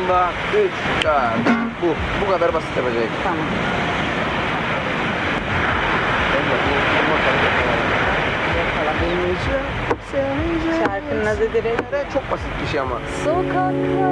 sonda 3, 4. Bu kadar basit yapacak. Tamam. Şarkının adı direkt. Çok basit bir şey ama. Sokaklar.